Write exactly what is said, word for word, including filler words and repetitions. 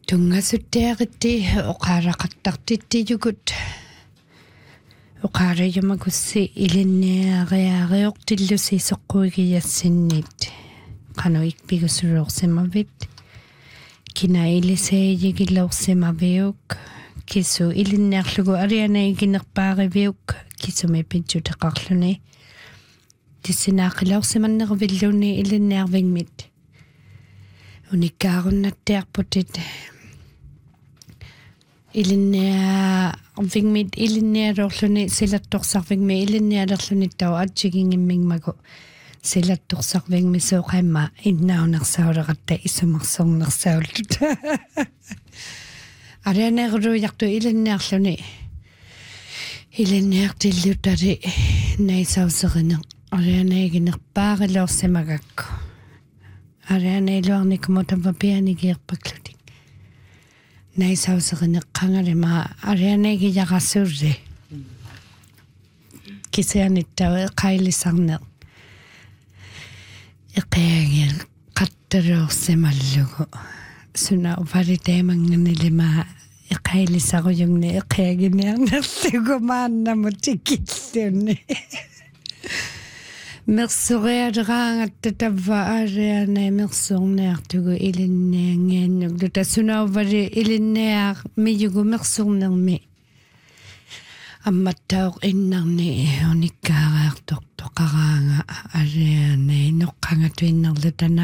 Tungasutteeritti oqaaraqartartittiukut oqaarayumakussi ilinniariariortillusi soqquigiassinniit qanuik pigusuruorsimavit kinailisayigilorsimaviuk kisu ilinniarlugu arianaiginerpaariviuk kisumi pitsuteqarluni tissinaaqilaorsimannervilluni ilinniarvingmit unikkaarunattiarputit ilinnia vingmit ilinnialorluni silattorsarvingmi ilinnialerluni tau atsigingimmimagu silattorsarvingmi soqamma innaunersauleqatta isumarsornersaullut arianeerujartu ilinniarluni ilinniartillutari naisauseriner arianeiginerpaarilorsimagakku arianeiluarnikumutamvapianigiерпаклутик naisauserneqqangalima arianeigijarassuulli kisianittawe qailissarneq eqiagil qattaluorsimallugu suna uvaliteemanganilima eqailisarujugni eqiaginiarnerlugu maannamutikkilluni Mersureaderaangatta tavva aariane mersurneartugu ilinniangiannuk tutasunauvari ilinniar miyugu mersurnermi ammattauq innarni unikkaaraartortoqaraanga aariane noqqangatuinnerlutana